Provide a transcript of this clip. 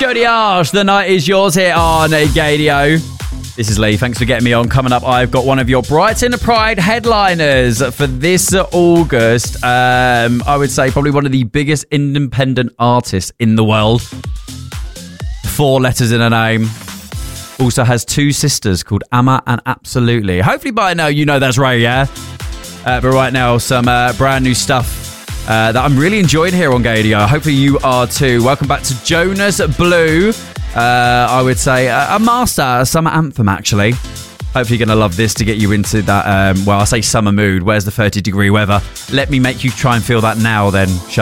Jody Arsh, the night is yours here on Gadio. This is Lee. Thanks for getting me on. Coming up, I've got one of your Brighton Pride headliners for this August. I would say probably one of the biggest independent artists in the world. 4 letters in a name. Also has 2 sisters called Amma and Absolutely. Hopefully by now you know that's right, yeah? But right now, some brand new stuff that I'm really enjoying here on Gadio. Hopefully you are too. Welcome back to Jonas Blue. I would say a master summer anthem, actually. Hopefully you're going to love this to get you into that, I say summer mood. Where's the 30-degree weather? Let me make you try and feel that now then, shall